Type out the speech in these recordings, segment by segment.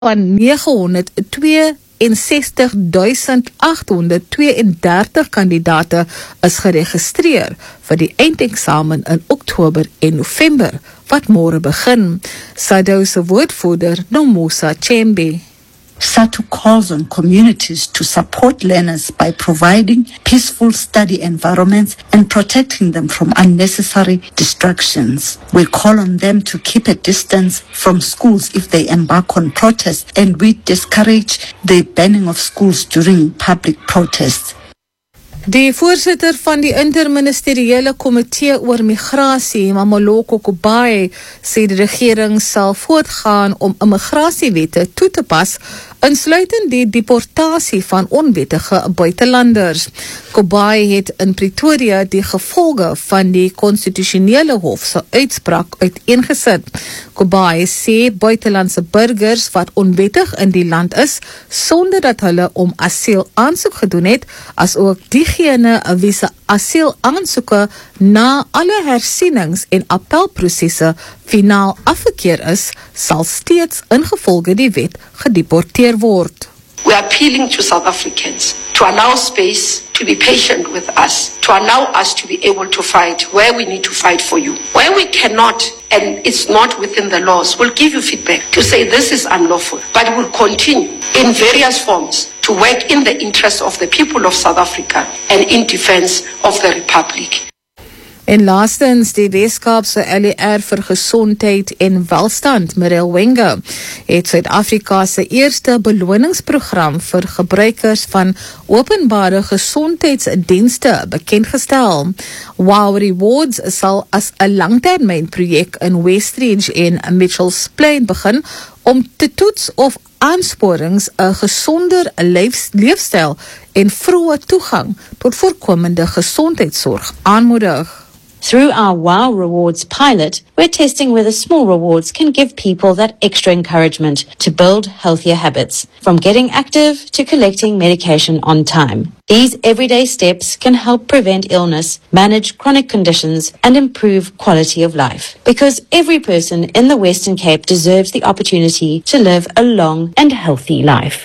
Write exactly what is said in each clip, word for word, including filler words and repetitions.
van negenhonderdtweeënsestigduisend agthonderdtweeëndertig kandidate is geregistreer vir die eindeksamen in Oktober en November, wat môre begin. SADU se woordvoerder Nomusa Chembe. SADU calls on communities to support learners by providing peaceful study environments and protecting them from unnecessary distractions. We call on them to keep a distance from schools if they embark on protests, and we discourage the banning of schools during public protests. Die voorsitter van die interministeriële komitee oor migrasie, Mamoloko Kubayi, sê die regering sal voortgaan om immigrasiewette toe te pas, insluitend die deportasie van onwettige buitelanders. Kubayi het in Pretoria die gevolge van die konstitusionele hof se uitspraak uiteengesit. Kubayi sê buitelandse burgers wat onwettig in die land is, sonder dat hulle om asiel aansoek gedoen het, as ook diegene wie se asiel aansoeke na alle hersienings en appelprosesse finaal afgekeur is, sal steeds ingevolge die wet gedeporteer word. We are appealing to South Africans to allow space, to be patient with us, to allow us to be able to fight where we need to fight for you. Where we cannot, and it's not within the laws, we'll give you feedback to say this is unlawful, but we'll continue in various forms to work in the interest of the people of South Africa and in defense of the Republic. En laastens, die Weskaapse L E R vir Gesondheid en Welstand, Mirel Wenge, het Suid-Afrika se eerste beloningsprogram vir gebruikers van openbare gesondheidsdienste bekendgestel. Wow Rewards sal as 'n langtermynprojek in Westridge en Mitchells Plain begin om te toets of aansporings 'n gesonder leefstyl en vroeë toegang tot voorkomende gesondheidsorg aanmoedig. Through our WOW Rewards pilot, we're testing whether small rewards can give people that extra encouragement to build healthier habits, from getting active to collecting medication on time. These everyday steps can help prevent illness, manage chronic conditions, and improve quality of life. Because every person in the Western Cape deserves the opportunity to live a long and healthy life.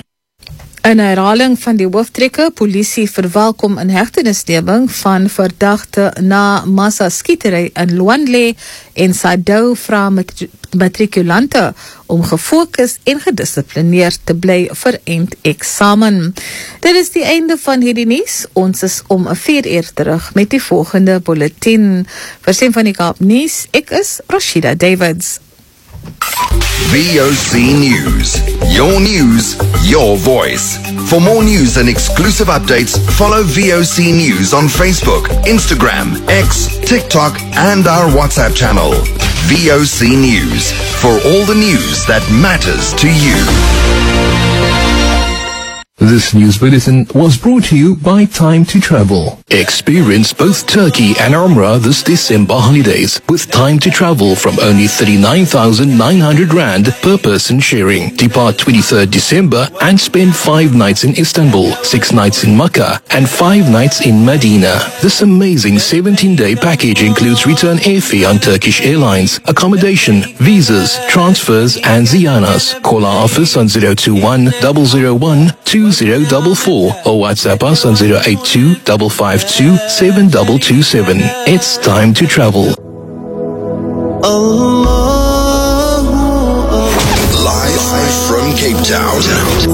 In herhaling van die hooftrekke, polisie verwelkom in hegtenisneming van verdagte na massa-skietery in Luandle en SADU vra matrikulante om gefokus en gedissiplineerd te bly vir eindeksamen. Dit is die einde van hierdie nuus. Ons is om vier uur terug met die volgende bulletin. Vir Stem van die Kaap nuus, ek is Rashida Davids. V O C News. Your news, your voice. For more news and exclusive updates, follow V O C News on Facebook, Instagram, X, TikTok, and our WhatsApp channel. V O C News. For all the news that matters to you. This news bulletin was brought to you by Time to Travel. Experience both Turkey and Umrah this December holidays with Time to Travel from only thirty-nine thousand nine hundred rand per person sharing. Depart twenty-third December and spend five nights in Istanbul, six nights in Makkah, and five nights in Medina. This amazing seventeen-day package includes return airfare on Turkish Airlines, accommodation, visas, transfers, and ziyaras. Call our office on zero two one, zero zero one, two zero four four or WhatsApp us on zero eight two, five five two, seven two two seven. It's time to travel. Live from Cape Town.